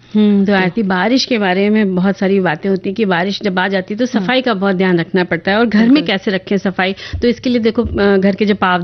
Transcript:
तो आरती, बारिश के बारे में बहुत सारी बातें होती हैं कि बारिश जब आ जाती है तो सफाई का बहुत ध्यान रखना पड़ता है, और घर में कैसे रखें सफाई। तो इसके लिए देखो, घर के जो